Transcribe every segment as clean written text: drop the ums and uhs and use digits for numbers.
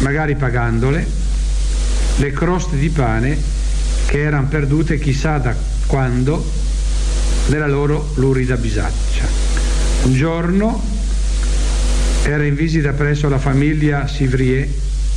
magari pagandole, le croste di pane che erano perdute chissà da quando nella loro lurida bisaccia. Un giorno era in visita presso la famiglia Sivrier,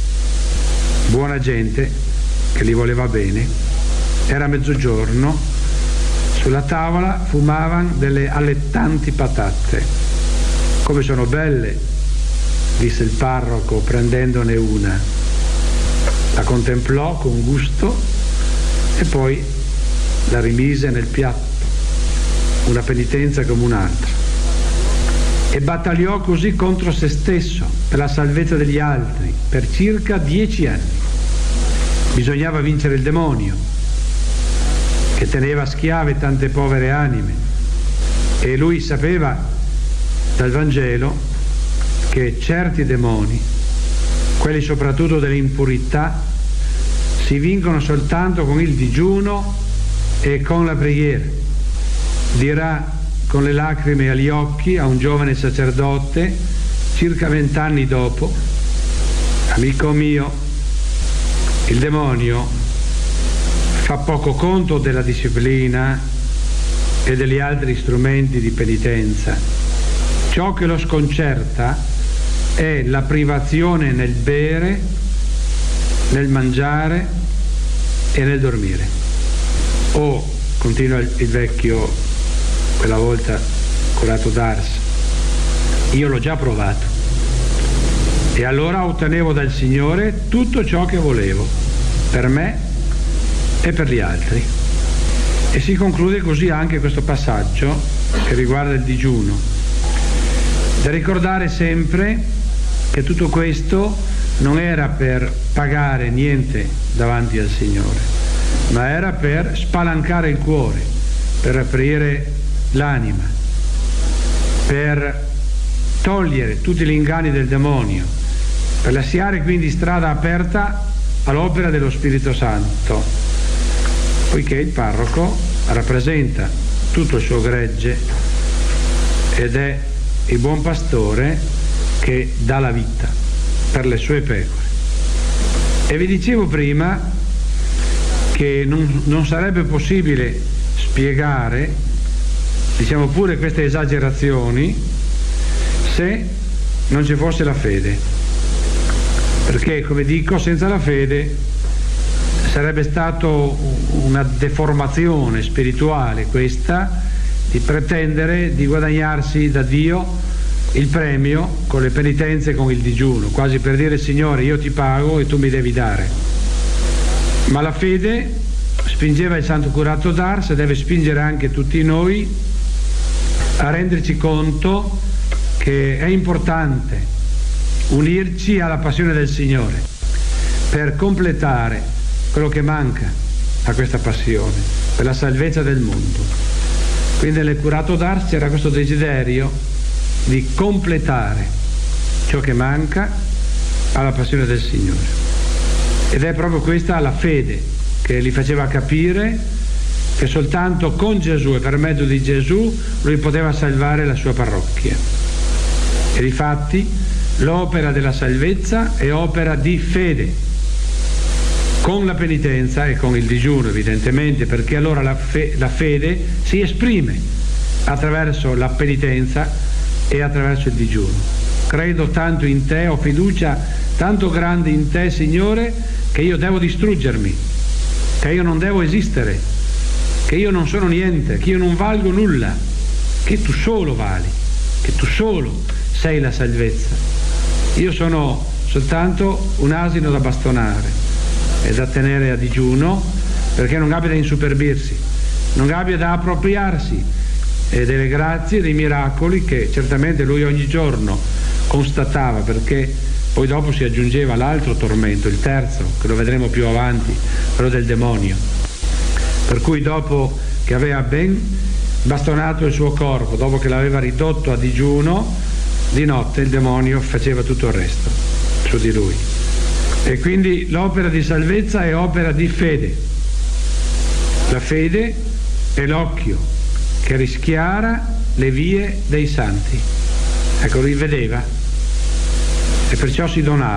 buona gente che li voleva bene. Era mezzogiorno, sulla tavola fumavano delle allettanti patate. Come sono belle, disse il parroco prendendone una. La contemplò con gusto e poi la rimise nel piatto, una penitenza come un'altra. E battagliò così contro se stesso per la salvezza degli altri per circa 10 anni. Bisognava vincere il demonio che teneva schiave tante povere anime, e lui sapeva dal Vangelo che certi demoni, quelli soprattutto dell'impurità, si vincono soltanto con il digiuno e con la preghiera. Dirà con le lacrime agli occhi a un giovane sacerdote circa 20 anni dopo: amico mio, il demonio fa poco conto della disciplina e degli altri strumenti di penitenza. Ciò che lo sconcerta è la privazione nel bere, nel mangiare e nel dormire. Oh, continua il vecchio, quella volta curato d'Ars, io l'ho già provato e allora ottenevo dal Signore tutto ciò che volevo per me e per gli altri. E si conclude così anche questo passaggio che riguarda il digiuno, da ricordare sempre che tutto questo non era per pagare niente davanti al Signore, ma era per spalancare il cuore, per aprire l'anima, per togliere tutti gli inganni del demonio, per lasciare quindi strada aperta all'opera dello Spirito Santo, poiché il parroco rappresenta tutto il suo gregge ed è il buon pastore che dà la vita per le sue pecore. E vi dicevo prima che non sarebbe possibile spiegare, diciamo pure queste esagerazioni, se non ci fosse la fede, perché, come dico, senza la fede sarebbe stato una deformazione spirituale questa di pretendere di guadagnarsi da Dio il premio con le penitenze e con il digiuno, quasi per dire: Signore, io ti pago e tu mi devi dare. Ma la fede spingeva il santo curato d'Ars e deve spingere anche tutti noi a renderci conto che è importante unirci alla passione del Signore per completare quello che manca a questa passione, per la salvezza del mondo. Quindi nel curato d'Ars c'era questo desiderio di completare ciò che manca alla passione del Signore, ed è proprio questa la fede che gli faceva capire che soltanto con Gesù e per mezzo di Gesù lui poteva salvare la sua parrocchia. E difatti l'opera della salvezza è opera di fede, con la penitenza e con il digiuno, evidentemente, perché allora la fede si esprime attraverso la penitenza e attraverso il digiuno. Credo tanto in te, ho fiducia tanto grande in te, Signore, che io devo distruggermi, che io non devo esistere, che io non sono niente, che io non valgo nulla, che tu solo vali, che tu solo sei la salvezza. Io sono soltanto un asino da bastonare e da tenere a digiuno, perché non abbia da insuperbirsi, non abbia da appropriarsi delle grazie, dei miracoli che certamente lui ogni giorno constatava, perché poi dopo si aggiungeva l'altro tormento, il terzo, che lo vedremo più avanti, quello del demonio. Per cui dopo che aveva ben bastonato il suo corpo, dopo che l'aveva ridotto a digiuno, di notte il demonio faceva tutto il resto su di lui. E quindi l'opera di salvezza è opera di fede. La fede è l'occhio che rischiara le vie dei santi. Ecco, lui vedeva e perciò si donava.